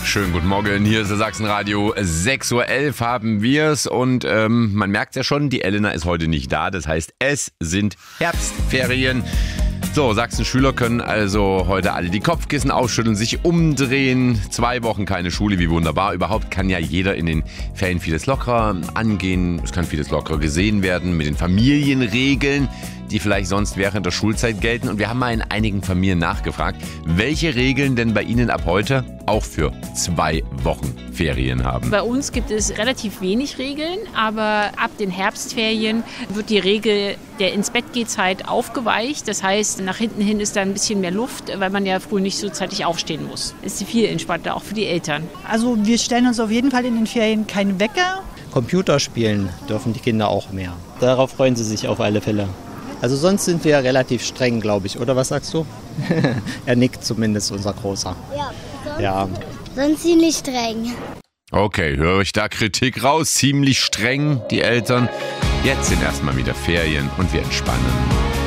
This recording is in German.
Schönen guten Morgen, hier ist das Sachsenradio. 6.11 Uhr haben wir's und man merkt ja schon, die Elena ist heute nicht da. Das heißt, es sind Herbstferien. So, Sachsen-Schüler können also heute alle die Kopfkissen ausschütteln, sich umdrehen. 2 Wochen keine Schule, wie wunderbar. Überhaupt kann ja jeder in den Ferien vieles lockerer angehen. Es kann vieles lockerer gesehen werden mit den Familienregeln, die vielleicht sonst während der Schulzeit gelten. Und wir haben mal in einigen Familien nachgefragt, welche Regeln denn bei Ihnen ab heute auch für 2 Wochen Ferien haben. Bei uns gibt es relativ wenig Regeln, aber ab den Herbstferien wird die Regel der Ins-Bett-Geh-Zeit aufgeweicht. Das heißt, nach hinten hin ist da ein bisschen mehr Luft, weil man ja früh nicht so zeitig aufstehen muss. Ist viel entspannter, auch für die Eltern. Also wir stellen uns auf jeden Fall in den Ferien keinen Wecker. Computerspielen dürfen die Kinder auch mehr. Darauf freuen sie sich auf alle Fälle. Also sonst sind wir relativ streng, glaube ich. Oder was sagst du? Er nickt zumindest, unser Großer. Ja. Sonst ziemlich streng. Okay, höre ich da Kritik raus? Ziemlich streng, die Eltern. Jetzt sind erstmal wieder Ferien und wir entspannen.